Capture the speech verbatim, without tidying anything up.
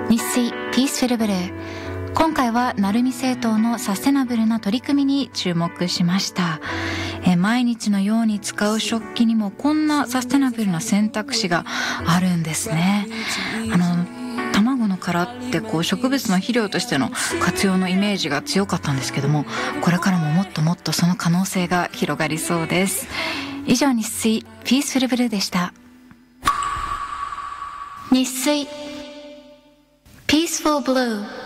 日水ピースフルブルー。今回は鳴海製糖のサステナブルな取り組みに注目しました。え毎日のように使う食器にもこんなサステナブルな選択肢があるんですね。あの卵の殻ってこう植物の肥料としての活用のイメージが強かったんですけども、これからももっともっとその可能性が広がりそうです。以上、日水ピースフルブルーでした。日水 Peaceful Blue。